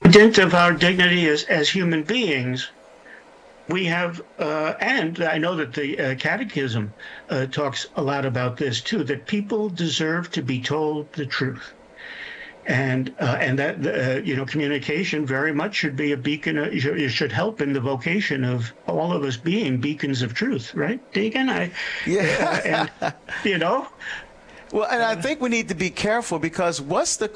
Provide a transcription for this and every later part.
dint of our dignity as human beings, we have, and I know that the Catechism talks a lot about this too, that people deserve to be told the truth. And that, communication very much should be a beacon, it should help in the vocation of all of us being beacons of truth, right, Deacon? Yeah. Well, and I Uh, think we need to be careful because the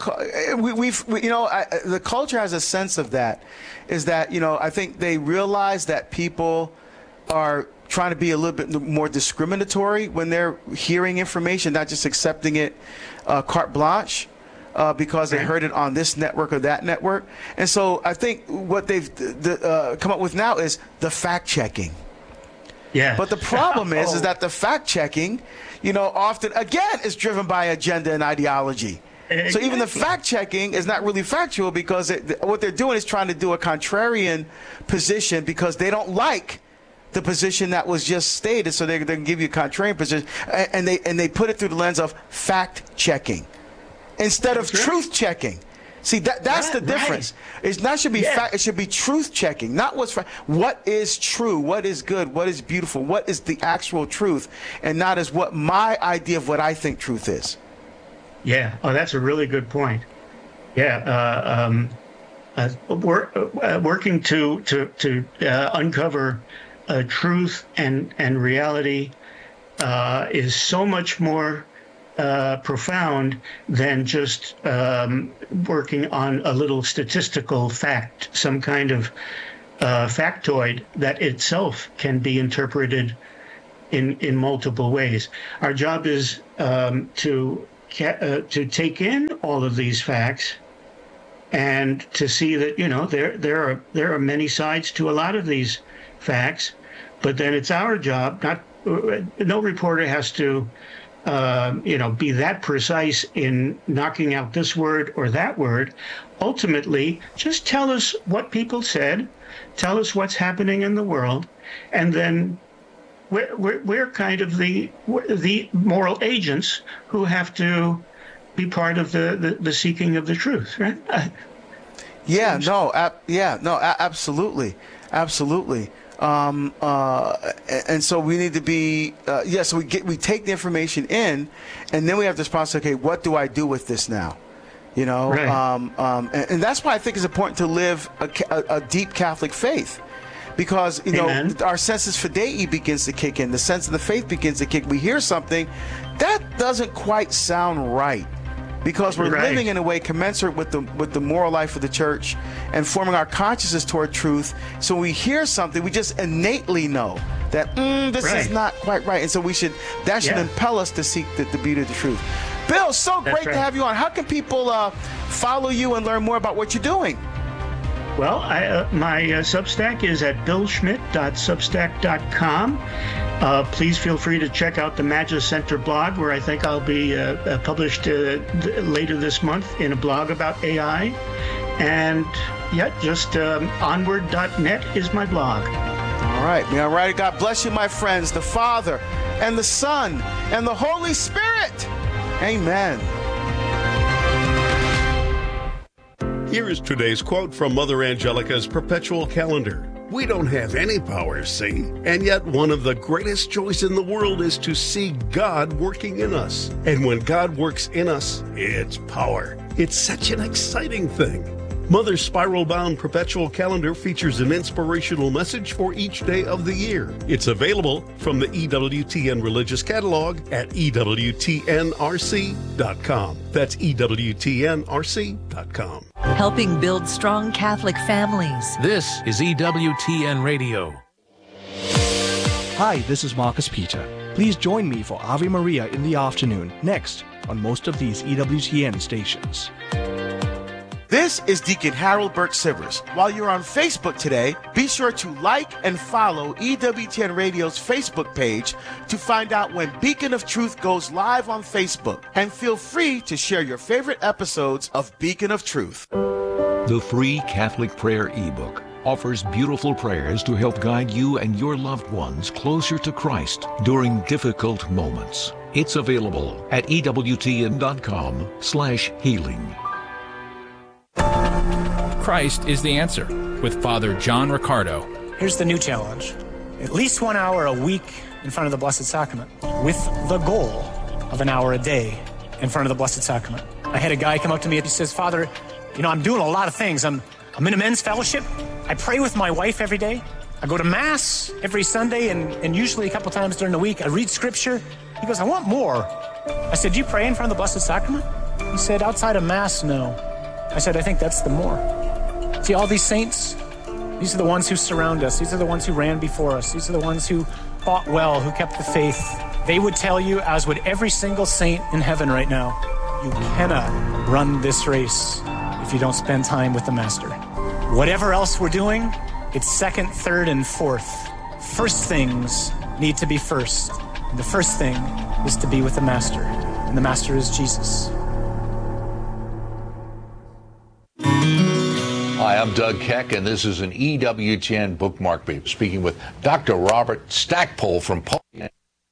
culture has a sense of that, is that, I think they realize that people are trying to be a little bit more discriminatory when they're hearing information, not just accepting it carte blanche. Because they heard it on this network or that network. And so I think what they've come up with now is the fact-checking. Yeah. But the problem is that the fact-checking, often, again, is driven by agenda and ideology. Exactly. So even the fact-checking is not really factual because what they're doing is trying to do a contrarian position because they don't like the position that was just stated. So they can give you a contrarian position. And they put it through the lens of fact-checking instead of truth-checking. See, that's the difference. Right. It's not should be fact. It should be truth checking, not what is true, what is good, what is beautiful, what is the actual truth, and not as what my idea of what I think truth is. Yeah. Oh, that's a really good point. Yeah. Working to uncover truth and reality is so much more profound than just working on a little statistical fact, some kind of factoid that itself can be interpreted in multiple ways. Our job is to take in all of these facts and to see that there are many sides to a lot of these facts, but then it's our job. No reporter has to be that precise in knocking out this word or that word. Ultimately, just tell us what people said, tell us what's happening in the world, and then we're kind of the moral agents who have to be part of the seeking of the truth, right? Absolutely. And so we need to be, so we take the information in, and then we have to respond, okay, what do I do with this now? Right. And that's why I think it's important to live a deep Catholic faith. Because, our sensus fidei begins to kick in. The sense of the faith begins to kick. We hear something that doesn't quite sound right. Because we're living in a way commensurate with the moral life of the church and forming our consciousness toward truth. So when we hear something, we just innately know that this is not quite right. And so should impel us to seek the beauty of the truth. Bill, so great to have you on. How can people follow you and learn more about what you're doing? Well, my Substack is at billschmidt.substack.com. Please feel free to check out the Magis Center blog, where I think I'll be published later this month in a blog about AI. And just onward.net is my blog. All right. All right. God bless you, my friends, the Father and the Son and the Holy Spirit. Amen. Here is today's quote from Mother Angelica's perpetual calendar. We don't have any powers, see, and yet one of the greatest joys in the world is to see God working in us. And when God works in us, it's power. It's such an exciting thing. Mother's spiral-bound perpetual calendar features an inspirational message for each day of the year. It's available from the EWTN Religious Catalog at EWTNRC.com. That's EWTNRC.com. Helping build strong Catholic families. This is EWTN Radio. Hi, this is Marcus Peter. Please join me for Ave Maria in the afternoon, next on most of these EWTN stations. This is Deacon Harold Burke-Sivers. While you're on Facebook today, be sure to like and follow EWTN Radio's Facebook page to find out when Beacon of Truth goes live on Facebook. And feel free to share your favorite episodes of Beacon of Truth. The free Catholic Prayer ebook offers beautiful prayers to help guide you and your loved ones closer to Christ during difficult moments. It's available at EWTN.com/healing. Christ is the answer with Father John Riccardo. Here's the new challenge. At least 1 hour a week in front of the Blessed Sacrament, with the goal of an hour a day in front of the Blessed Sacrament. I had a guy come up to me and he says, Father, I'm doing a lot of things. I'm in a men's fellowship. I pray with my wife every day. I go to Mass every Sunday and usually a couple times during the week. I read Scripture. He goes, I want more. I said, do you pray in front of the Blessed Sacrament? He said, outside of Mass, no. I said, I think that's the more. See, all these saints, these are the ones who surround us. These are the ones who ran before us. These are the ones who fought well, who kept the faith. They would tell you, as would every single saint in heaven right now, you cannot run this race if you don't spend time with the Master. Whatever else we're doing, it's second, third, and fourth. First things need to be first. And the first thing is to be with the Master. And the Master is Jesus. Hi, I'm Doug Keck, and this is an EWTN bookmark brief. Speaking with Dr. Robert Stackpole from Poland.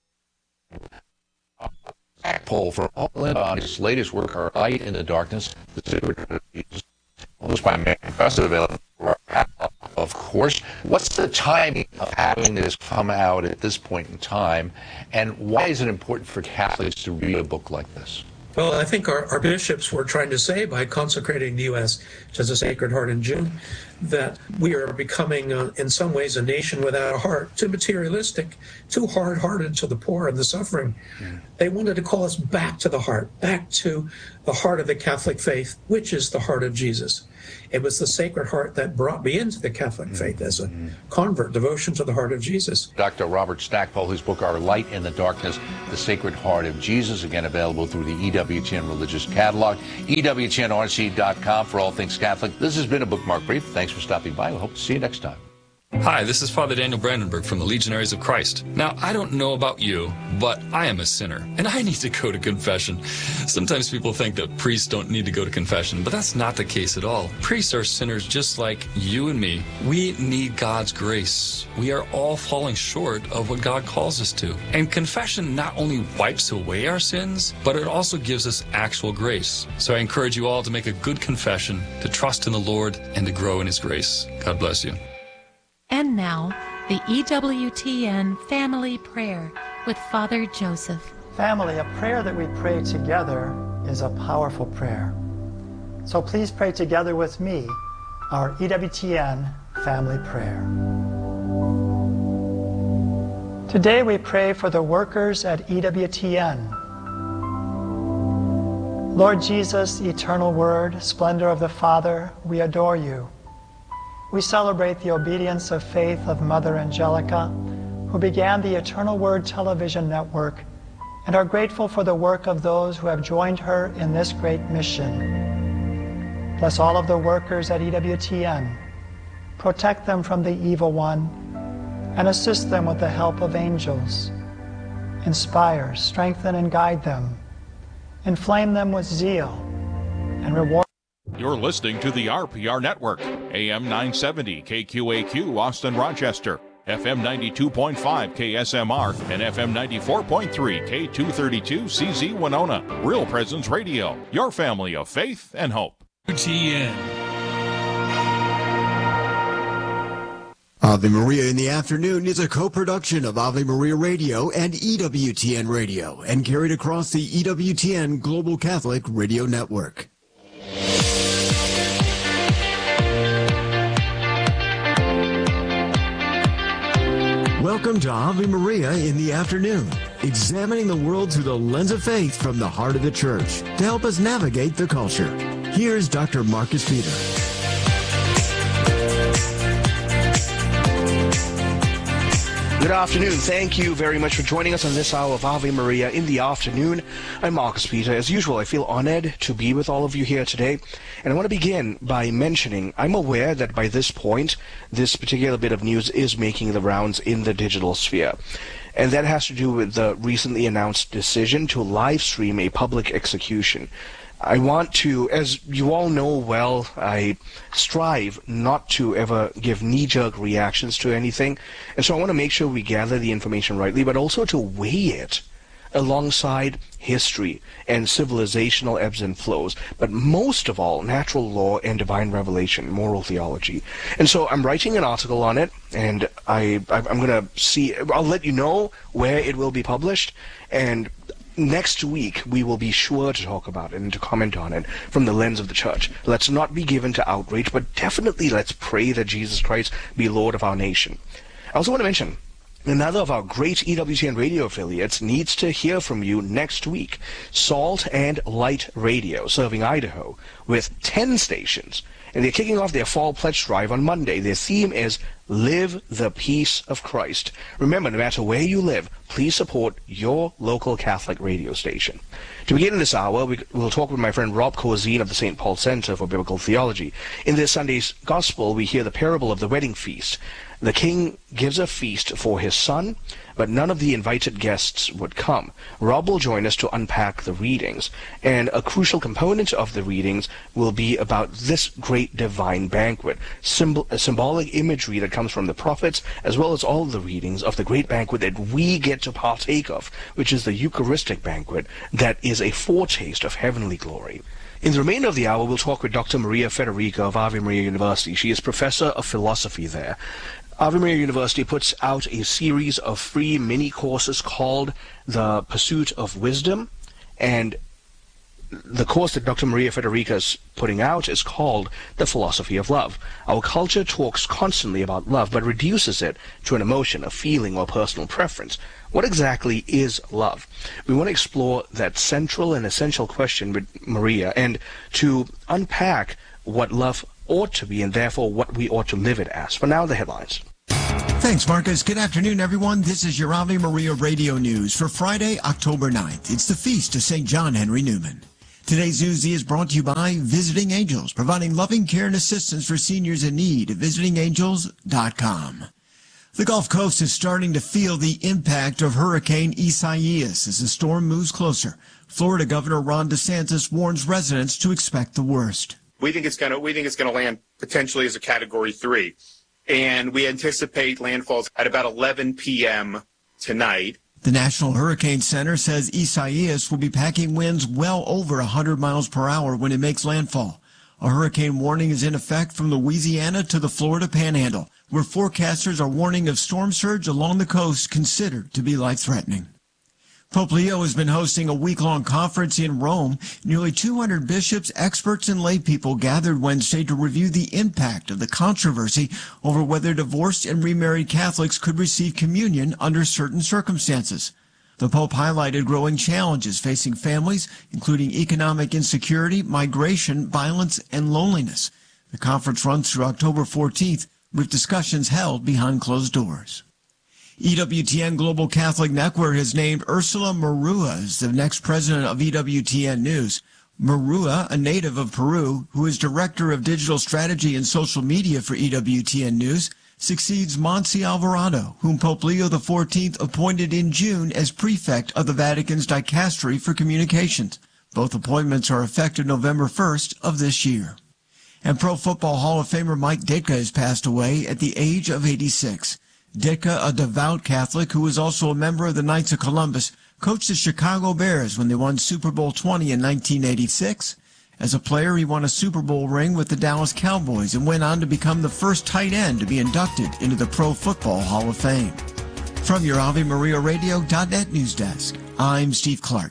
On his latest work, Our Light in the Darkness, The Secret of Jesus, published by Manifest, available. Of course, what's the timing of having this come out at this point in time, and why is it important for Catholics to read a book like this? Well, I think our bishops were trying to say by consecrating the U.S. to the Sacred Heart in June that we are becoming, in some ways, a nation without a heart, too materialistic, too hard-hearted to the poor and the suffering. They wanted to call us back to the heart of the Catholic faith, which is the heart of Jesus. It was the Sacred Heart that brought me into the Catholic faith as a convert, devotion to the heart of Jesus. Dr. Robert Stackpole, whose book, Our Light in the Darkness, The Sacred Heart of Jesus, again available through the EWTN Religious Catalog, EWTNRC.com for all things Catholic. This has been a Bookmark Brief. Thanks for stopping by. We hope to see you next time. Hi, this is Father Daniel Brandenburg from the Legionaries of Christ. Now, I don't know about you, but I am a sinner, and I need to go to confession. Sometimes people think that priests don't need to go to confession, but that's not the case at all. Priests are sinners just like you and me. We need God's grace. We are all falling short of what God calls us to. And confession not only wipes away our sins, but it also gives us actual grace. So I encourage you all to make a good confession, to trust in the Lord, and to grow in His grace. God bless you. And now, the EWTN Family Prayer with Father Joseph. Family, a prayer that we pray together is a powerful prayer. So please pray together with me our EWTN Family Prayer. Today we pray for the workers at EWTN. Lord Jesus, eternal Word, splendor of the Father, we adore you. We celebrate the obedience of faith of Mother Angelica, who began the Eternal Word television network, and are grateful for the work of those who have joined her in this great mission. Bless all of the workers at EWTN. Protect them from the evil one, and assist them with the help of angels. Inspire, strengthen, and guide them. Inflame them with zeal, and reward. You're listening to the RPR Network, AM 970 KQAQ Austin Rochester, FM 92.5 KSMR, and FM 94.3 K232 CZ Winona. Real Presence Radio, your family of faith and hope. UTN. Ave Maria in the Afternoon is a co-production of Ave Maria Radio and EWTN Radio, and carried across the EWTN Global Catholic Radio Network. Welcome to Ave Maria in the Afternoon, examining the world through the lens of faith from the heart of the Church to help us navigate the culture. Here's Dr. Marcus Peter. Good afternoon. Thank you very much for joining us on this hour of Ave Maria in the Afternoon. I'm Marcus Peter. As usual, I feel honored to be with all of you here today. And I want to begin by mentioning I'm aware that by this point, this particular bit of news is making the rounds in the digital sphere. And that has to do with the recently announced decision to live stream a public execution. I want to, as you all know well, I strive not to ever give knee-jerk reactions to anything. And so I want to make sure we gather the information rightly, but also to weigh it alongside history and civilizational ebbs and flows, but most of all, natural law and divine revelation, moral theology. And so I'm writing an article on it, and I'm going to see, I'll let you know where it will be published, and next week we will be sure to talk about it and to comment on it from the lens of the church. Let's not be given to outrage, but definitely let's pray that Jesus Christ be Lord of our nation. I also want to mention, another of our great EWTN radio affiliates needs to hear from you next week. Salt and Light Radio, serving Idaho with 10 stations. And they're kicking off their fall pledge drive on Monday. Their theme is Live the Peace of Christ. Remember, no matter where you live, please support your local Catholic radio station. To begin this hour, we'll talk with my friend Rob Corzine of the St. Paul Center for Biblical Theology. In this Sunday's Gospel, we hear the parable of the wedding feast. The king gives a feast for his son, but none of the invited guests would come. Rob will join us to unpack the readings, and a crucial component of the readings will be about this great divine banquet, symbolic imagery that comes from the prophets, as well as all of the readings of the great banquet that we get to partake of, which is the Eucharistic banquet that is a foretaste of heavenly glory. In the remainder of the hour, we'll talk with Dr. Maria Federica of Ave Maria University. She is professor of philosophy there. Ave Maria University puts out a series of free mini-courses called The Pursuit of Wisdom, and the course that Dr. Maria Federica is putting out is called The Philosophy of Love. Our culture talks constantly about love, but reduces it to an emotion, a feeling, or personal preference. What exactly is love? We want to explore that central and essential question with Maria, and to unpack what love ought to be, and therefore what we ought to live it as. For now, the headlines. Thanks, Marcus. Good afternoon, everyone. This is your Ave Maria Radio News for Friday, October 9th. It's the feast of St. John Henry Newman. Today's news is brought to you by Visiting Angels, providing loving care and assistance for seniors in need at visitingangels.com. The Gulf Coast is starting to feel the impact of Hurricane Isaias as the storm moves closer. Florida Governor Ron DeSantis warns residents to expect the worst. We think it's going to land potentially as a Category 3, and we anticipate landfalls at about 11 p.m. tonight. The National Hurricane Center says Isaias will be packing winds well over 100 miles per hour when it makes landfall. A hurricane warning is in effect from Louisiana to the Florida Panhandle, where forecasters are warning of storm surge along the coast considered to be life-threatening. Pope Leo has been hosting a week-long conference in Rome. Nearly 200 bishops, experts, and lay people gathered Wednesday to review the impact of the controversy over whether divorced and remarried Catholics could receive communion under certain circumstances. The Pope highlighted growing challenges facing families, including economic insecurity, migration, violence, and loneliness. The conference runs through October 14th, with discussions held behind closed doors. EWTN Global Catholic Network has named Ursula Murua as the next president of EWTN News. Murua, a native of Peru, who is director of digital strategy and social media for EWTN News, succeeds Monsi Alvarado, whom Pope Leo XIV appointed in June as prefect of the Vatican's Dicastery for Communications. Both appointments are effective November 1st of this year. And Pro Football Hall of Famer Mike Ditka has passed away at the age of 86. Ditka, a devout Catholic who was also a member of the Knights of Columbus, coached the Chicago Bears when they won Super Bowl 20 in 1986. As a player, he won a Super Bowl ring with the Dallas Cowboys and went on to become the first tight end to be inducted into the Pro Football Hall of Fame. From your AveMariaRadio.net news desk, I'm Steve Clark.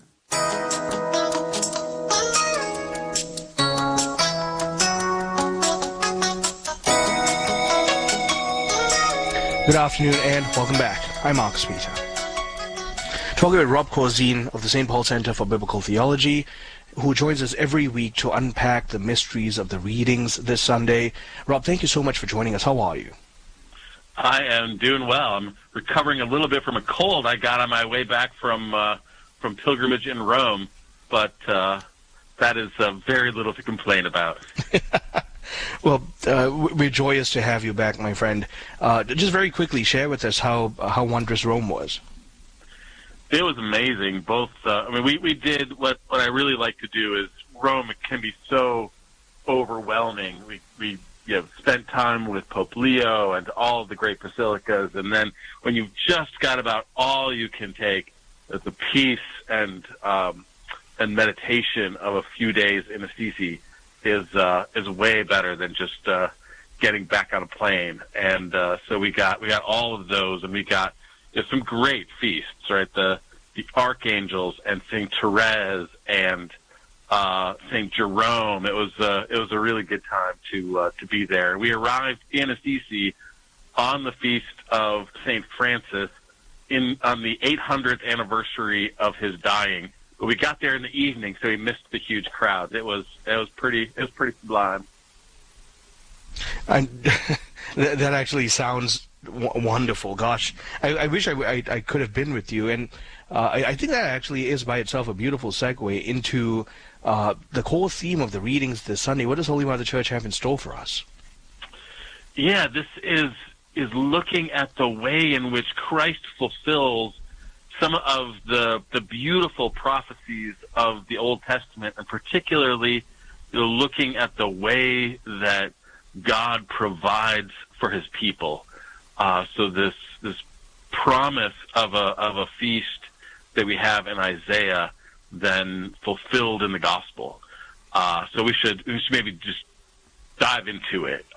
Good afternoon and welcome back. I'm Marcus Peter. Talking with Rob Corzine of the St. Paul Center for Biblical Theology, who joins us every week to unpack the mysteries of the readings this Sunday. Rob, thank you so much for joining us. How are you? I am doing well. I'm recovering a little bit from a cold I got on my way back from pilgrimage in Rome, but that is very little to complain about. Well, we're joyous to have you back, my friend. Just very quickly, share with us how wondrous Rome was. It was amazing. Both, we did what I really like to do is Rome can be so overwhelming. We spent time with Pope Leo and all of the great basilicas, and then when you've just got about all you can take, the peace and meditation of a few days in Assisi is way better than just getting back on a plane. And so we got all of those, and we got some great feasts, right? The archangels and Saint Therese and Saint Jerome. It was a really good time to be there. We arrived in Assisi on the feast of Saint Francis on the 800th anniversary of his dying. But we got there in the evening, so we missed the huge crowds. It was pretty sublime. And that actually sounds wonderful. Gosh, I wish I could have been with you. And I think that actually is by itself a beautiful segue into the whole theme of the readings this Sunday. What does Holy Mother Church have in store for us? Yeah, this is looking at the way in which Christ fulfills some of the beautiful prophecies of the Old Testament, and particularly looking at the way that God provides for his people. So this promise of a feast that we have in Isaiah then fulfilled in the gospel. So we should maybe just dive into it.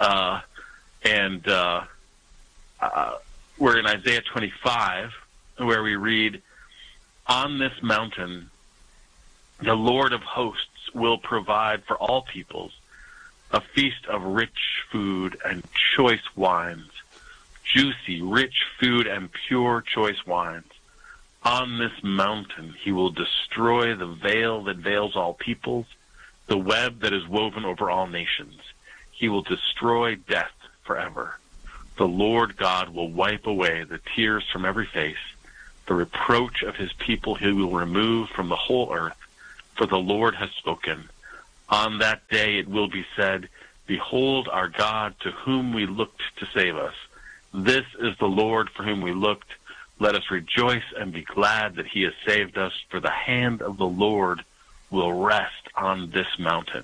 We're in Isaiah 25, where we read, "On this mountain, the Lord of hosts will provide for all peoples a feast of rich food and choice wines, juicy, rich food and pure choice wines. On this mountain he will destroy the veil that veils all peoples, the web that is woven over all nations. He will destroy death forever. The Lord God will wipe away the tears from every face. The reproach of his people he will remove from the whole earth, for the Lord has spoken. On that day it will be said, Behold our God, to whom we looked to save us. This is the Lord for whom we looked. Let us rejoice and be glad that he has saved us, for the hand of the Lord will rest on this mountain."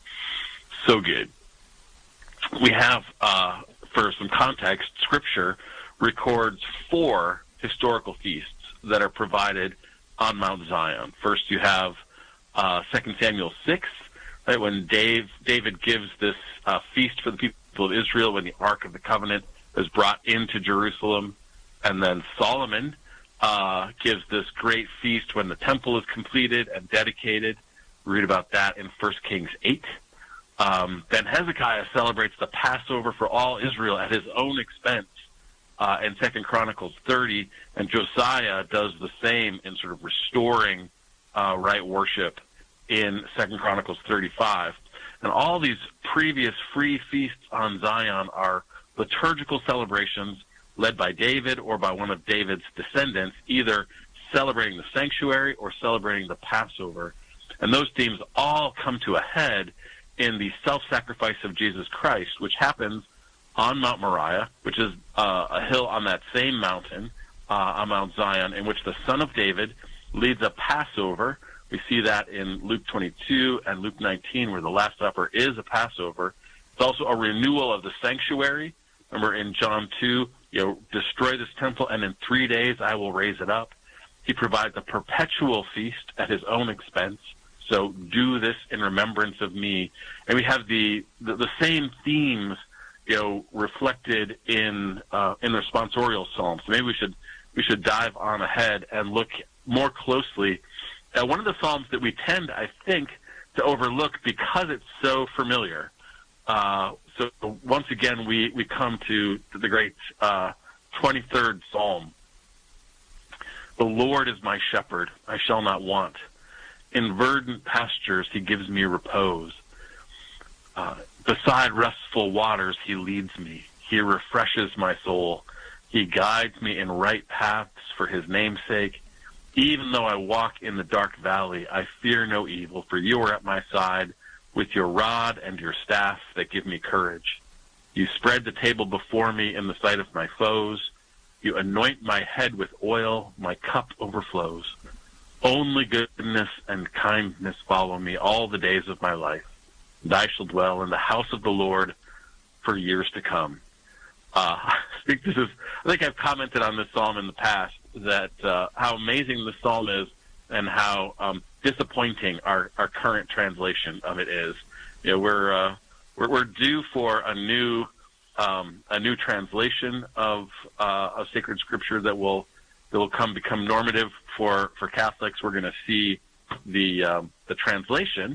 So good. We have, for some context, Scripture records 4 historical feasts that are provided on Mount Zion. First, you have 2 Samuel 6, right, when David gives this feast for the people of Israel when the Ark of the Covenant is brought into Jerusalem. And then Solomon gives this great feast when the temple is completed and dedicated. We read about that in 1 Kings 8. Then Hezekiah celebrates the Passover for all Israel at his own expense in 2 Chronicles 30, and Josiah does the same in sort of restoring right worship in 2 Chronicles 35. And all these previous free feasts on Zion are liturgical celebrations led by David or by one of David's descendants, either celebrating the sanctuary or celebrating the Passover. And those themes all come to a head in the self-sacrifice of Jesus Christ, which happens on Mount Moriah, which is a hill on that same mountain, on Mount Zion, in which the Son of David leads a Passover. We see that in Luke 22 and Luke 19, where the Last Supper is a Passover. It's also a renewal of the sanctuary. Remember in John 2, destroy this temple, and in 3 days I will raise it up. He provides a perpetual feast at his own expense. So do this in remembrance of me. And we have the same themes, reflected in the responsorial psalms. So maybe we should dive on ahead and look more closely at one of the psalms that we tend, I think, to overlook because it's so familiar. So once again, we come to the great 23rd Psalm. The Lord is my shepherd, I shall not want. In verdant pastures he gives me repose. Beside restful waters he leads me. He refreshes my soul. He guides me in right paths for his name's sake. Even though I walk in the dark valley, I fear no evil, for you are at my side with your rod and your staff that give me courage. You spread the table before me in the sight of my foes. You anoint my head with oil. My cup overflows. Only goodness and kindness follow me all the days of my life, and I shall dwell in the house of the Lord for years to come. I think I've commented on this psalm in the past. how amazing the psalm is, and how disappointing our current translation of it is. You know, we're due for a new translation of sacred scripture that will become normative for Catholics. We're going to see the translation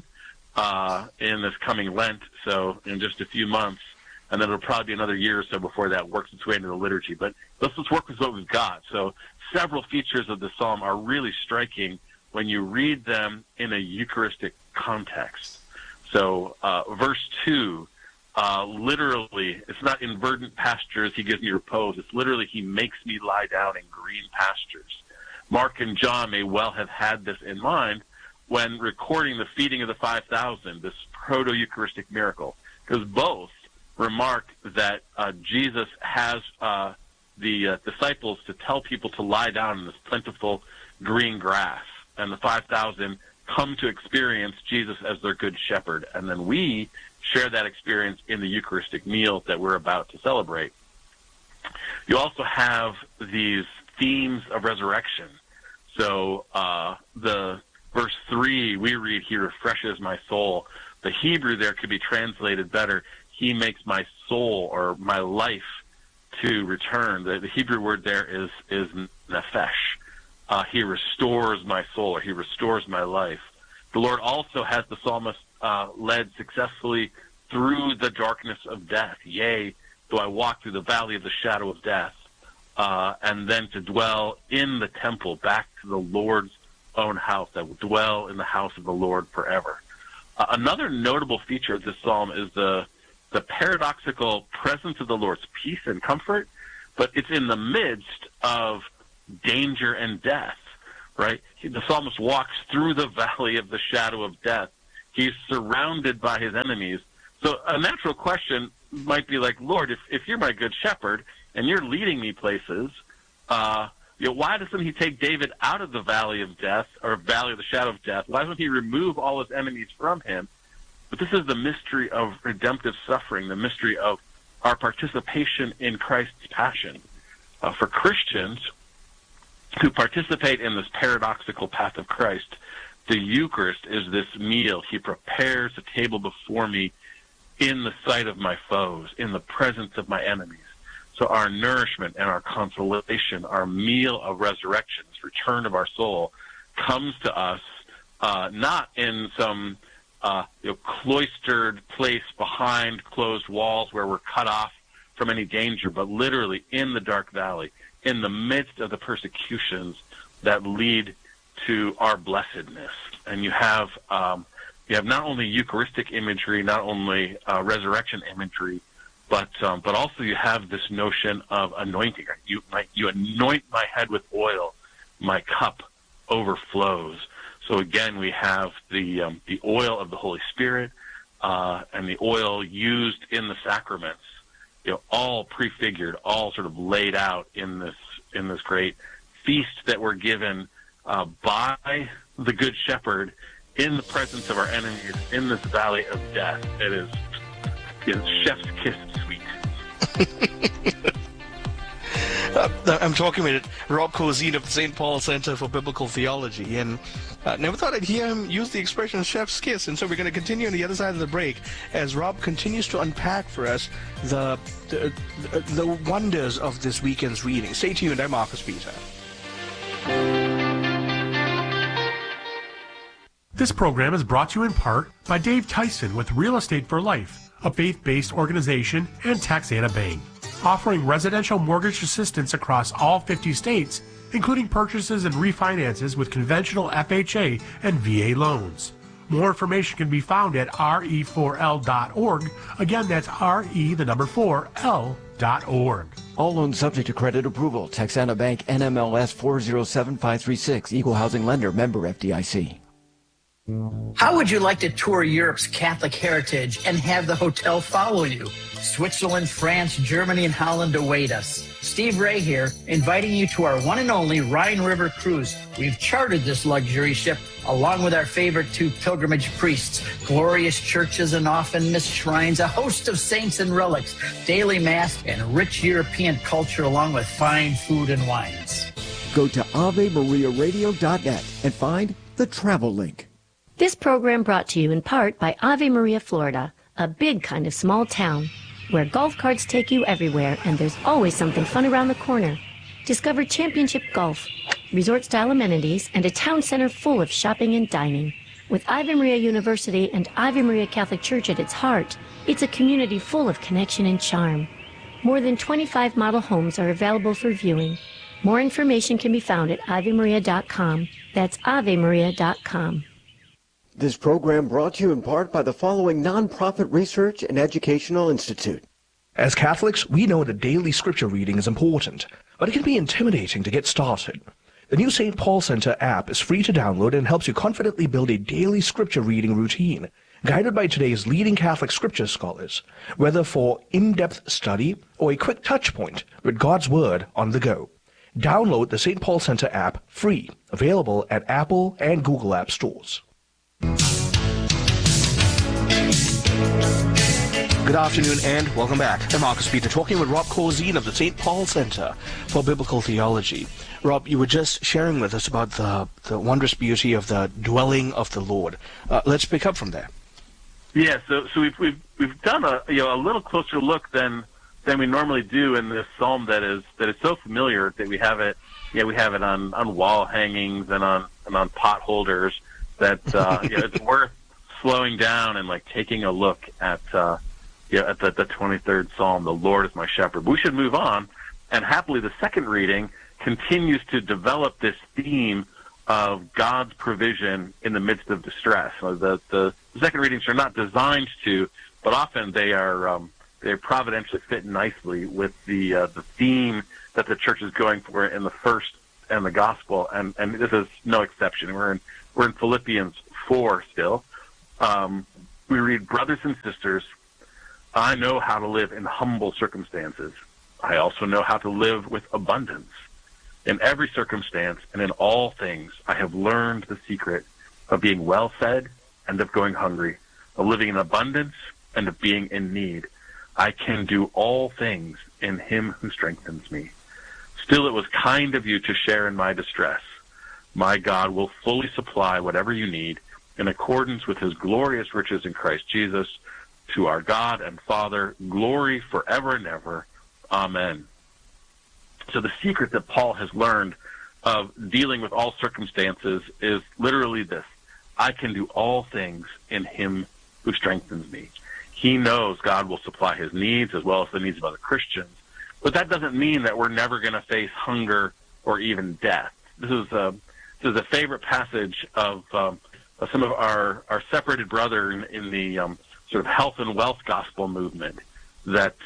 in this coming Lent, so in just a few months, and then it'll probably be another year or so before that works its way into the liturgy. But let's just work with what we've got. So several features of the psalm are really striking when you read them in a Eucharistic context. So verse 2, literally, it's not in verdant pastures he gives me repose. It's literally he makes me lie down in green pastures. Mark and John may well have had this in mind when recording the feeding of the 5,000, this proto-Eucharistic miracle, because both remark that Jesus has the disciples to tell people to lie down in this plentiful green grass, and the 5,000 come to experience Jesus as their good shepherd, and then we share that experience in the Eucharistic meal that we're about to celebrate. You also have these themes of resurrection. So the verse 3 we read, he refreshes my soul. The Hebrew there could be translated better, he makes my soul or my life to return. The Hebrew word there is nephesh. He restores my soul, or he restores my life. The Lord also has the psalmist led successfully through the darkness of death. Yea, though I walk through the valley of the shadow of death. And then to dwell in the temple, back to the Lord's own house. I will dwell in the house of the Lord forever. Another notable feature of this psalm is the paradoxical presence of the Lord's peace and comfort, but it's in the midst of danger and death, right? The psalmist walks through the valley of the shadow of death. He's surrounded by his enemies. So a natural question might be like, Lord, if you're my good shepherd and you're leading me places, why doesn't he take David out of the valley of death, or valley of the shadow of death? Why doesn't he remove all his enemies from him? But this is the mystery of redemptive suffering, the mystery of our participation in Christ's passion. For Christians who participate in this paradoxical path of Christ, the Eucharist is this meal. He prepares a table before me in the sight of my foes, in the presence of my enemies. So our nourishment and our consolation, our meal of resurrection, this return of our soul, comes to us not in some cloistered place behind closed walls where we're cut off from any danger, but literally in the dark valley, in the midst of the persecutions that lead to our blessedness. And you have not only Eucharistic imagery, not only resurrection imagery, but also you have this notion of anointing. You anoint my head with oil, my cup overflows. So again, we have the oil of the Holy Spirit and the oil used in the sacraments, all prefigured, all sort of laid out in this great feast that we're given by the Good Shepherd in the presence of our enemies in this valley of death. It is chef's kiss sweet. I'm talking with Rob Cozine of the St. Paul Center for Biblical Theology, and never thought I'd hear him use the expression chef's kiss, and so we're going to continue on the other side of the break as Rob continues to unpack for us the wonders of this weekend's reading. Stay tuned. I'm Marcus Peter. This program is brought to you in part by Dave Tyson with Real Estate for Life, a faith-based organization, and Taxana Bank, offering residential mortgage assistance across all 50 states, including purchases and refinances with conventional FHA and VA loans. More information can be found at re4l.org. Again, that's re4l.org. All loans subject to credit approval. Texana Bank, NMLS 407536, Equal Housing Lender, member FDIC. How would you like to tour Europe's Catholic heritage and have the hotel follow you? Switzerland, France, Germany, and Holland await us. Steve Ray here, inviting you to our one and only Rhine River cruise. We've chartered this luxury ship along with our favorite two pilgrimage priests, glorious churches and often missed shrines, a host of saints and relics, daily mass, and rich European culture along with fine food and wines. Go to AveMariaRadio.net and find the travel link. This program brought to you in part by Ave Maria, Florida, a big kind of small town where golf carts take you everywhere and there's always something fun around the corner. Discover championship golf, resort-style amenities, and a town center full of shopping and dining. With Ave Maria University and Ave Maria Catholic Church at its heart, it's a community full of connection and charm. More than 25 model homes are available for viewing. More information can be found at AveMaria.com. That's AveMaria.com. This program brought to you in part by the following nonprofit research and educational institute. As Catholics, we know that daily scripture reading is important, but it can be intimidating to get started. The new St. Paul Center app is free to download and helps you confidently build a daily scripture reading routine, guided by today's leading Catholic scripture scholars, whether for in-depth study or a quick touch point with God's Word on the go. Download the St. Paul Center app free, available at Apple and Google App Stores. Good afternoon and welcome back. I'm Marcus Peter, talking with Rob Corzine of the St. Paul Center for Biblical Theology. Rob, you were just sharing with us about the wondrous beauty of the dwelling of the Lord. Let's pick up from there. Yeah, so we've done a little closer look than we normally do in this psalm that is so familiar that we have it on wall hangings and on pot holders that it's worth slowing down and like taking a look at the 23rd Psalm, the Lord is my shepherd. But we should move on, and happily the second reading continues to develop this theme of God's provision in the midst of distress. So the second readings are not designed to, but often they providentially fit nicely with the theme that the church is going for in the first and the gospel, and this is no exception. We're in Philippians 4 still. We read, brothers and sisters, I know how to live in humble circumstances. I also know how to live with abundance. In every circumstance and in all things, I have learned the secret of being well fed and of going hungry, of living in abundance and of being in need. I can do all things in him who strengthens me. Still, it was kind of you to share in my distress. My God will fully supply whatever you need in accordance with his glorious riches in Christ Jesus. To our God and Father, glory forever and ever. Amen. So the secret that Paul has learned of dealing with all circumstances is literally this: I can do all things in him who strengthens me. He knows God will supply his needs as well as the needs of other Christians. But that doesn't mean that we're never going to face hunger or even death. This is a favorite passage of some of our separated brethren in the sort of health and wealth gospel movement, that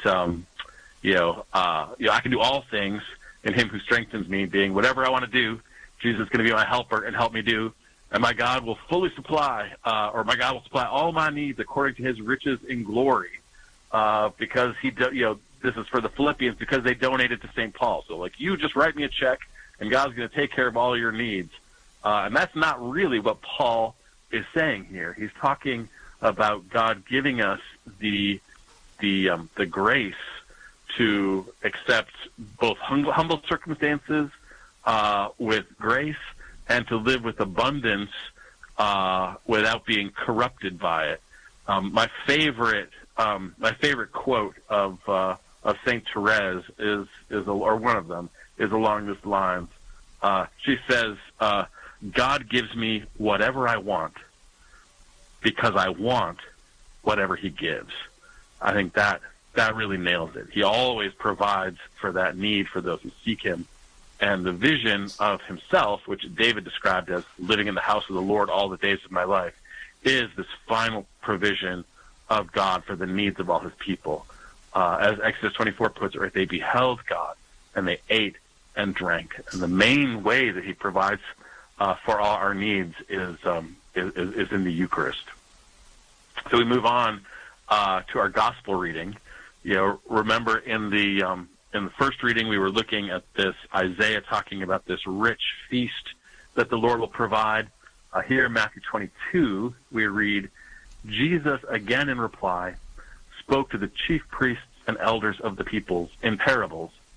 I can do all things in him who strengthens me, being whatever I want to do, Jesus is going to be my helper and help me do, and my God will fully supply, or my God will supply all my needs according to his riches in glory, because this is for the Philippians, because they donated to St. Paul. So like, you just write me a check and God's going to take care of all your needs. And that's not really what Paul is saying here. He's talking about God giving us the grace to accept both humble circumstances with grace, and to live with abundance without being corrupted by it. My favorite quote of Saint Therese or one of them is along this lines. She says, "God gives me whatever I want, because I want whatever he gives." I think that really nails it. He always provides for that need for those who seek him. And the vision of himself, which David described as living in the house of the Lord all the days of my life, is this final provision of God for the needs of all his people. As Exodus 24 puts it, right, they beheld God and they ate and drank. And the main way that he provides for all our needs is in the Eucharist. So we move on to our gospel reading. Remember in the first reading we were looking at this Isaiah talking about this rich feast that the Lord will provide. Here in Matthew 22 we read, Jesus again in reply spoke to the chief priests and elders of the peoples in parables,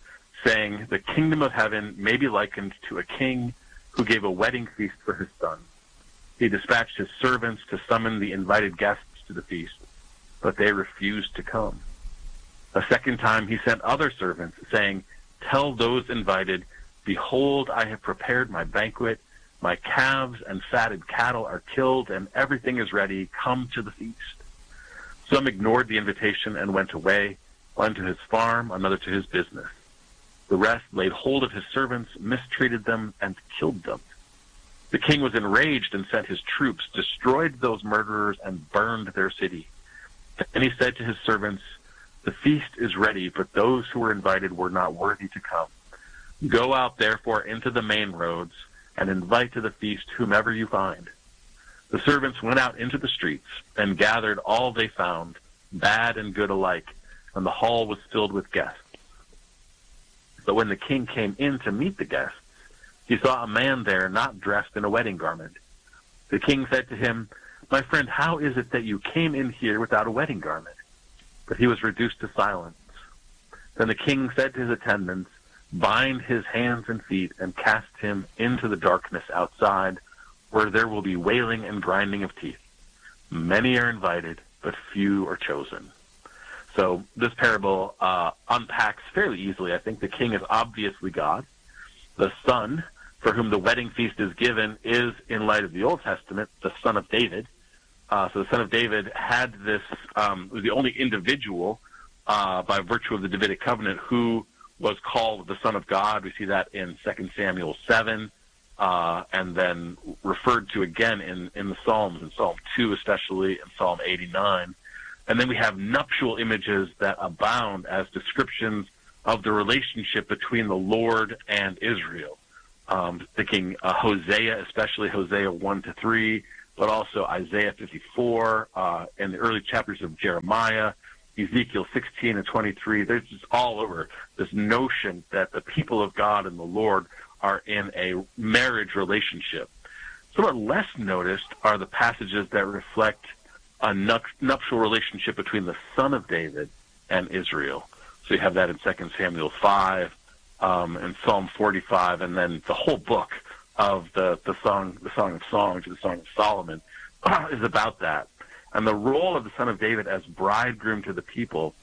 saying, "The kingdom of heaven may be likened to a king who gave a wedding feast for his son. He dispatched his servants to summon the invited guests to the feast, but they refused to come. A second time he sent other servants, saying, 'Tell those invited, behold, I have prepared my banquet. My calves and fatted cattle are killed, and everything is ready. Come to the feast.' Some ignored the invitation and went away, one to his farm, another to his business. The rest laid hold of his servants, mistreated them, and killed them. The king was enraged and sent his troops, destroyed those murderers, and burned their city. And he said to his servants, 'The feast is ready, but those who were invited were not worthy to come. Go out, therefore, into the main roads, and invite to the feast whomever you find.' The servants went out into the streets and gathered all they found, bad and good alike, and the hall was filled with guests. But when the king came in to meet the guests, he saw a man there not dressed in a wedding garment. The king said to him, 'My friend, how is it that you came in here without a wedding garment?' But he was reduced to silence. Then the king said to his attendants, 'Bind his hands and feet and cast him into the darkness outside, where there will be wailing and grinding of teeth. Many are invited, but few are chosen.'" So this parable unpacks fairly easily. I think the king is obviously God. The son, for whom the wedding feast is given, is, in light of the Old Testament, the son of David. So the son of David had this, was the only individual by virtue of the Davidic covenant who was called the Son of God. We see that in 2 Samuel 7, and then referred to again in the Psalms, in Psalm 2 especially, and Psalm 89. And then we have nuptial images that abound as descriptions of the relationship between the Lord and Israel. Thinking Hosea, especially Hosea 1-3, but also Isaiah 54, and the early chapters of Jeremiah, Ezekiel 16 and 23. There's just all over this notion that the people of God and the Lord are in a marriage relationship. Somewhat less noticed are the passages that reflect a nuptial relationship between the son of David and Israel. So you have that in 2 Samuel 5, and Psalm 45, and then the whole book of the Song of Songs, the Song of Solomon, is about that. And the role of the son of David as bridegroom to the people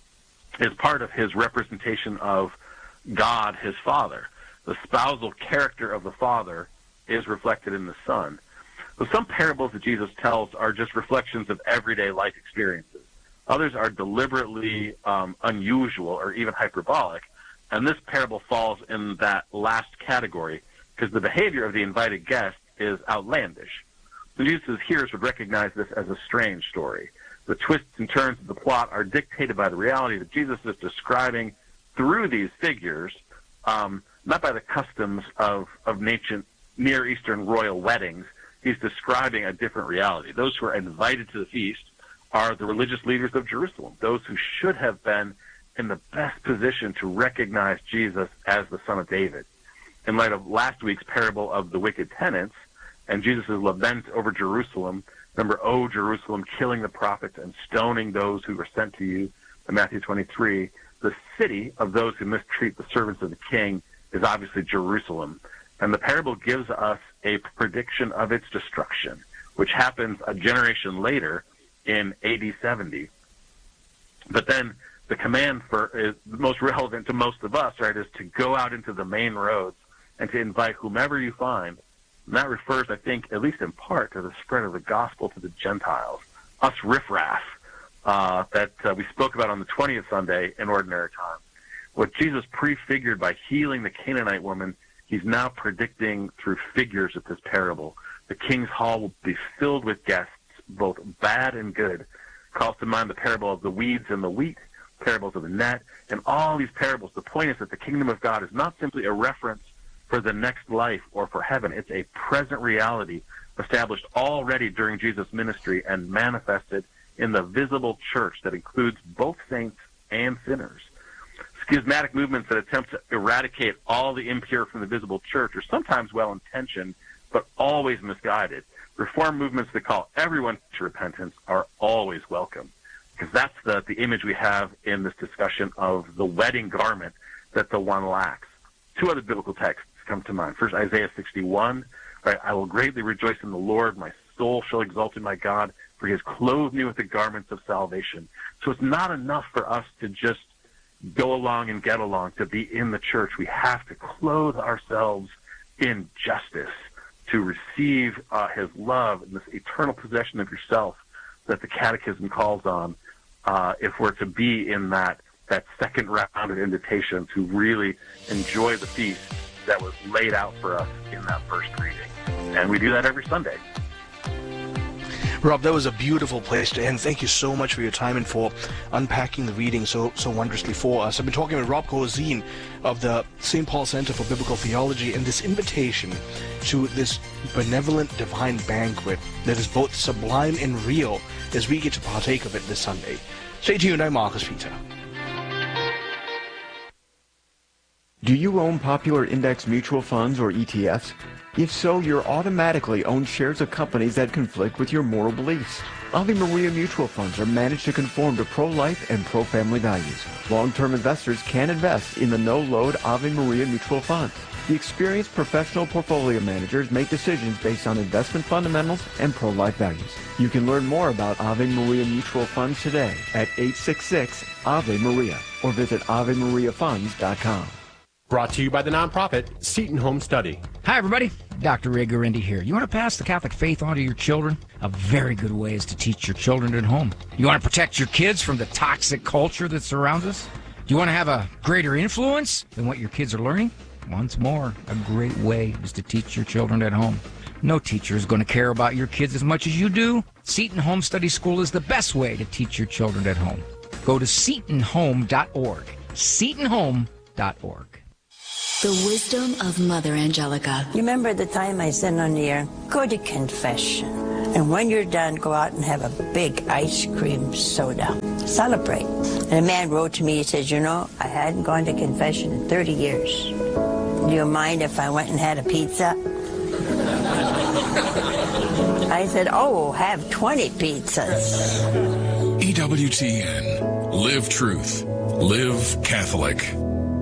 is part of his representation of God, his father. The spousal character of the father is reflected in the son. So some parables that Jesus tells are just reflections of everyday life experiences. Others are deliberately unusual or even hyperbolic. And this parable falls in that last category because the behavior of the invited guest is outlandish. So Jesus' hearers would recognize this as a strange story. The twists and turns of the plot are dictated by the reality that Jesus is describing through these figures, not by the customs of ancient Near Eastern royal weddings. He's describing a different reality. Those who are invited to the feast are the religious leaders of Jerusalem, those who should have been in the best position to recognize Jesus as the son of David. In light of last week's parable of the wicked tenants and Jesus' lament over Jerusalem, remember, "O Jerusalem, killing the prophets and stoning those who were sent to you," in Matthew 23, the city of those who mistreat the servants of the king is obviously Jerusalem. And the parable gives us a prediction of its destruction, which happens a generation later in AD 70. But then the command is most relevant to most of us, right, is to go out into the main roads and to invite whomever you find. And that refers, I think, at least in part, to the spread of the gospel to the Gentiles, us riffraff, that we spoke about on the 20th Sunday in Ordinary Time. What Jesus prefigured by healing the Canaanite woman, he's now predicting through figures of this parable. The king's hall will be filled with guests, both bad and good. Calls to mind the parable of the weeds and the wheat, parables of the net, and all these parables. The point is that the kingdom of God is not simply a reference for the next life or for heaven. It's a present reality established already during Jesus' ministry and manifested in the visible church that includes both saints and sinners. Schismatic movements that attempt to eradicate all the impure from the visible church are sometimes well-intentioned, but always misguided. Reform movements that call everyone to repentance are always welcome, because that's the image we have in this discussion of the wedding garment that the one lacks. Two other biblical texts come to mind. First, Isaiah 61, right? I will greatly rejoice in the Lord. My soul shall exalt in my God, for he has clothed me with the garments of salvation. So it's not enough for us to just go along and get along, to be in the church. We have to clothe ourselves in justice to receive his love and this eternal possession of yourself that the Catechism calls on, if we're to be in that second round of invitations to really enjoy the feast that was laid out for us in that first reading. And we do that every Sunday. Rob, that was a beautiful place to end. Thank you so much for your time and for unpacking the reading so wondrously for us. I've been talking with Rob Corzine of the St. Paul Center for Biblical Theology, and this invitation to this benevolent divine banquet that is both sublime and real as we get to partake of it this Sunday. Stay tuned. I'm Marcus Peter. Do you own popular index mutual funds or ETFs? If so, you're automatically own shares of companies that conflict with your moral beliefs. Ave Maria mutual funds are managed to conform to pro-life and pro-family values. Long-term investors can invest in the no-load Ave Maria mutual funds. The experienced professional portfolio managers make decisions based on investment fundamentals and pro-life values. You can learn more about Ave Maria mutual funds today at 866 Ave Maria or visit AveMariaFunds.com. Brought to you by the nonprofit Seton Home Study. Hi, everybody. Dr. Ray Guarendi here. You want to pass the Catholic faith on to your children? A very good way is to teach your children at home. You want to protect your kids from the toxic culture that surrounds us? Do you want to have a greater influence than what your kids are learning? Once more, a great way is to teach your children at home. No teacher is going to care about your kids as much as you do. Seton Home Study School is the best way to teach your children at home. Go to setonhome.org. setonhome.org. The wisdom of Mother Angelica. You remember the time I said on the air, go to confession. And when you're done, go out and have a big ice cream soda. Celebrate. And a man wrote to me, he says, you know, I hadn't gone to confession in 30 years. Do you mind if I went and had a pizza? I said, oh, have 20 pizzas. EWTN. Live truth. Live Catholic.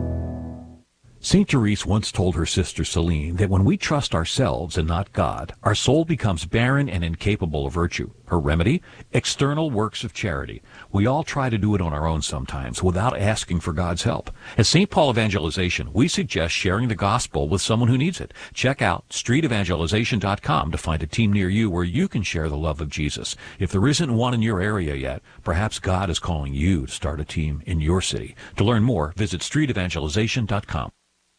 St. Therese once told her sister Celine that when we trust ourselves and not God, our soul becomes barren and incapable of virtue. Her remedy? External works of charity. We all try to do it on our own sometimes without asking for God's help. At St. Paul Evangelization, we suggest sharing the gospel with someone who needs it. Check out streetevangelization.com to find a team near you where you can share the love of Jesus. If there isn't one in your area yet, perhaps God is calling you to start a team in your city. To learn more, visit streetevangelization.com.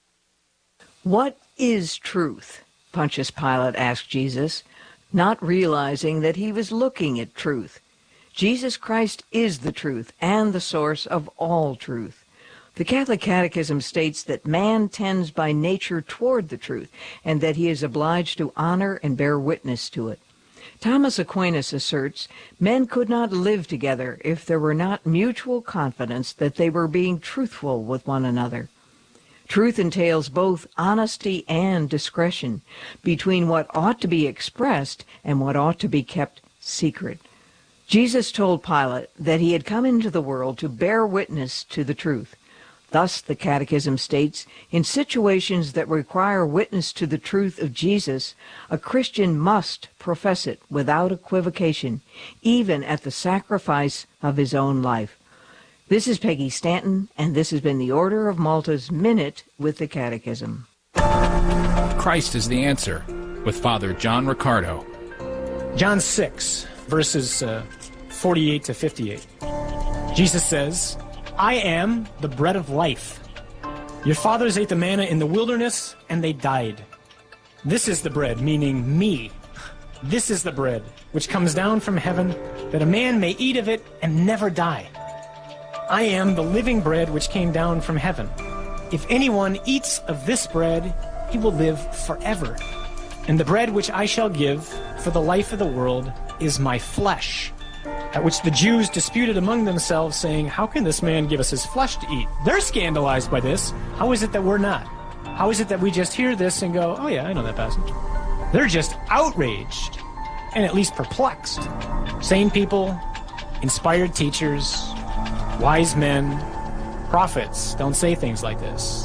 What is truth? Pontius Pilate asked Jesus, not realizing that he was looking at truth. Jesus Christ is the truth and the source of all truth. The Catholic Catechism states that man tends by nature toward the truth, and that he is obliged to honor and bear witness to it. Thomas Aquinas asserts men could not live together if there were not mutual confidence that they were being truthful with one another. Truth entails both honesty and discretion between what ought to be expressed and what ought to be kept secret. Jesus told Pilate that he had come into the world to bear witness to the truth. Thus, the Catechism states, in situations that require witness to the truth of Jesus, a Christian must profess it without equivocation, even at the sacrifice of his own life. This is Peggy Stanton, and this has been the Order of Malta's Minute with the Catechism. Christ is the answer, with Father John Riccardo. John 6, verses 48 to 58. Jesus says, I am the bread of life. Your fathers ate the manna in the wilderness, and they died. This is the bread, meaning me. This is the bread, which comes down from heaven, that a man may eat of it and never die. I am the living bread which came down from heaven. If anyone eats of this bread, he will live forever. And the bread which I shall give for the life of the world is my flesh. At which the Jews disputed among themselves, saying, how can this man give us his flesh to eat? They're scandalized by this. How is it that we're not? How is it that we just hear this and go, oh yeah, I know that passage? They're just outraged and at least perplexed. Sane people, inspired teachers, wise men, Prophets don't say things like this.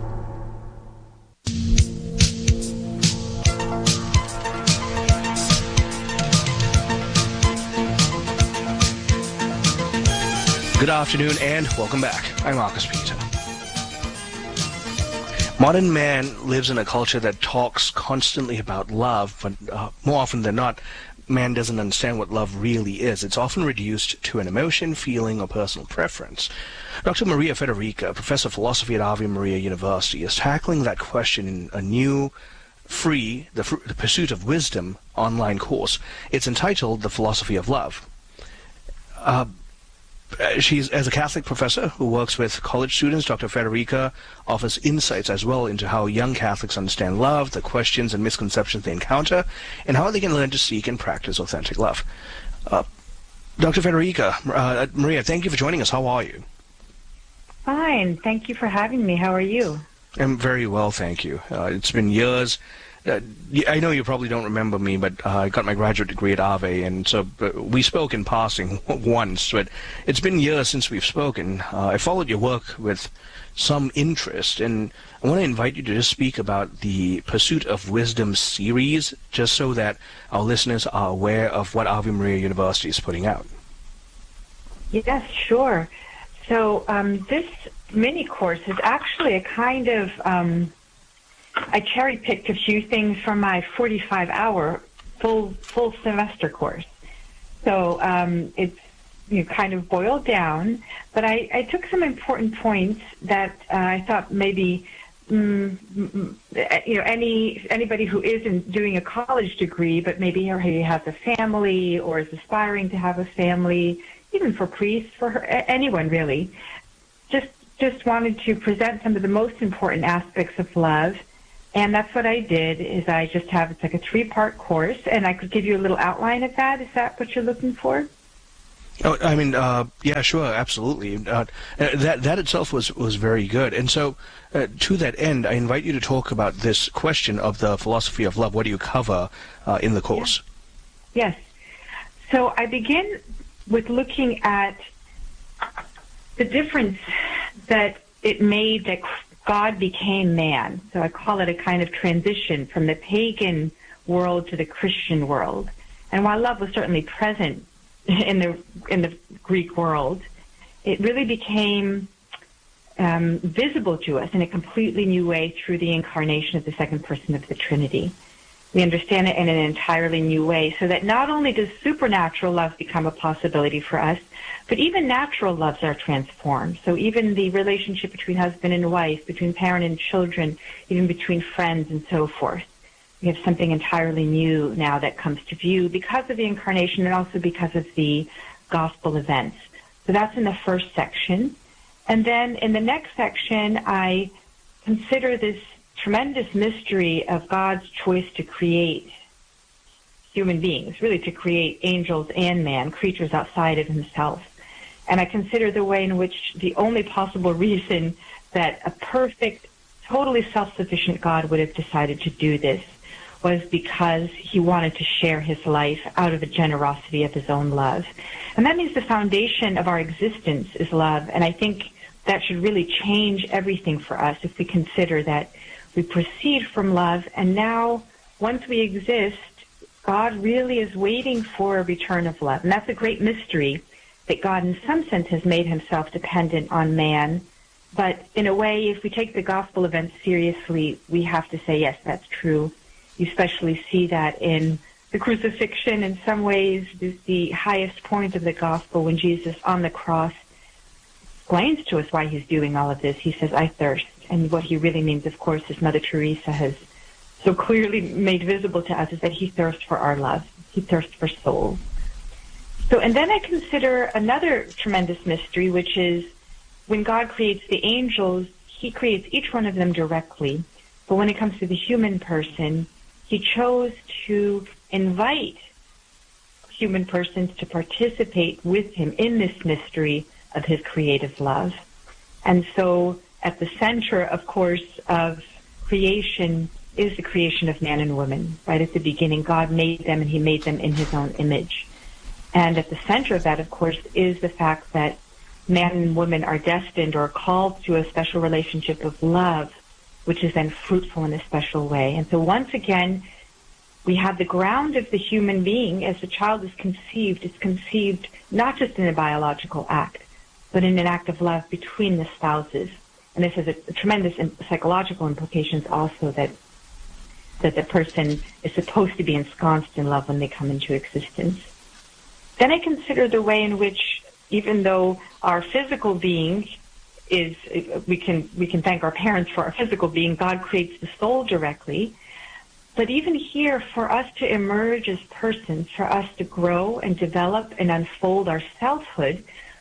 Good afternoon and welcome back. I'm Marcus Peter. Modern man lives in a culture that talks constantly about love, but more often than not, man doesn't understand what love really is. It's often reduced to an emotion, feeling, or personal preference. Dr. Maria Federica, professor of philosophy at Ave Maria University, is tackling that question in a new, free, The Pursuit of Wisdom online course. It's entitled The Philosophy of Love. She's, as a Catholic professor who works with college students, Dr. Federica offers insights as well into how young Catholics understand love, the questions and misconceptions they encounter, and how they can learn to seek and practice authentic love. Dr. Federica, Maria, thank you for joining us. How are you? Fine. Thank you for having me. How are you? I'm very well, thank you. It's been years. I know you probably don't remember me, but I got my graduate degree at Ave, and so we spoke in passing once, but it's been years since we've spoken. I followed your work with some interest, and I want to invite you to just speak about the Pursuit of Wisdom series, just so that our listeners are aware of what Ave Maria University is putting out. Yes, sure. So this mini course is actually a kind of... I cherry-picked a few things from my 45-hour full semester course. So it's kind of boiled down, but I took some important points that I thought maybe anybody who isn't doing a college degree, but maybe already has a family or is aspiring to have a family, even for priests, anyone really, just wanted to present some of the most important aspects of love. And that's what I did, is I just have, it's like a 3-part course, and I could give you a little outline of that. Is that what you're looking for? Oh, I mean, yeah, sure, absolutely. That itself was very good. And so, to that end, I invite you to talk about this question of the philosophy of love. What do you cover in the course? Yes. So I begin with looking at the difference that it made that God became man. So I call it a kind of transition from the pagan world to the Christian world. And while love was certainly present in the Greek world, it really became visible to us in a completely new way through the incarnation of the second person of the Trinity. We understand it in an entirely new way, so that not only does supernatural love become a possibility for us, but even natural loves are transformed. So even the relationship between husband and wife, between parent and children, even between friends and so forth. We have something entirely new now that comes to view because of the incarnation and also because of the gospel events. So that's in the first section. And then in the next section, I consider this tremendous mystery of God's choice to create human beings, really to create angels and man, creatures outside of himself. And I consider the way in which the only possible reason that a perfect, totally self-sufficient God would have decided to do this was because he wanted to share his life out of the generosity of his own love. And that means the foundation of our existence is love. And I think that should really change everything for us if we consider that we proceed from love, and now, once we exist, God really is waiting for a return of love. And that's a great mystery, that God in some sense has made himself dependent on man. But in a way, if we take the gospel events seriously, we have to say, yes, that's true. You especially see that in the crucifixion. In some ways, is the highest point of the gospel when Jesus on the cross explains to us why he's doing all of this. He says, I thirst. And what he really means, of course, as Mother Teresa has so clearly made visible to us, is that he thirsts for our love. He thirsts for souls. So, and then I consider another tremendous mystery, which is when God creates the angels, he creates each one of them directly. But when it comes to the human person, he chose to invite human persons to participate with him in this mystery of his creative love. And so at the center, of course, of creation is the creation of man and woman. Right at the beginning, God made them, and he made them in his own image. And at the center of that, of course, is the fact that man and woman are destined or called to a special relationship of love, which is then fruitful in a special way. And so once again, we have the ground of the human being as the child is conceived. It's conceived not just in a biological act, but in an act of love between the spouses. And this has a tremendous psychological implications also, that the person is supposed to be ensconced in love when they come into existence. Then I consider the way in which, even though our physical being is, we can thank our parents for our physical being, God creates the soul directly. But even here, for us to emerge as persons, for us to grow and develop and unfold our selfhood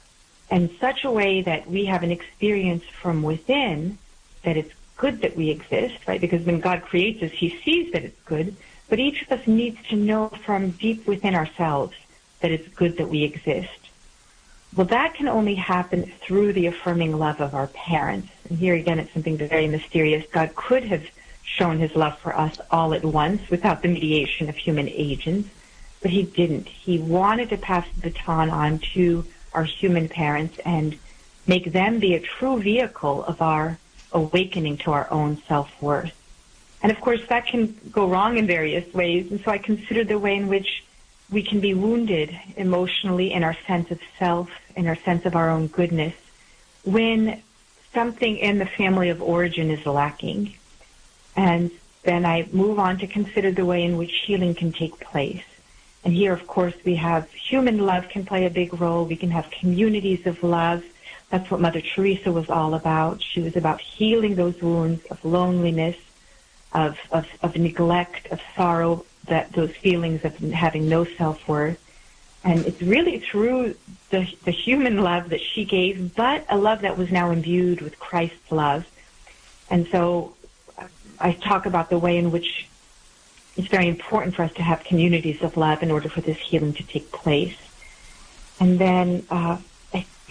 in such a way that we have an experience from within that it's good that we exist, right? Because when God creates us, he sees that it's good, but each of us needs to know from deep within ourselves that it's good that we exist. Well, that can only happen through the affirming love of our parents. And here again, it's something very mysterious. God could have shown his love for us all at once without the mediation of human agents, but he didn't. He wanted to pass the baton on to our human parents and make them be a true vehicle of our awakening to our own self-worth. And of course, that can go wrong in various ways, and so I consider the way in which we can be wounded emotionally in our sense of self, in our sense of our own goodness, when something in the family of origin is lacking. And then I move on to consider the way in which healing can take place. And here, of course, we have human love can play a big role. We can have communities of love. That's what Mother Teresa was all about. She was about healing those wounds of loneliness, of neglect, of sorrow, that those feelings of having no self-worth. And it's really through the human love that she gave, but a love that was now imbued with Christ's love. And so I talk about the way in which it's very important for us to have communities of love in order for this healing to take place. And then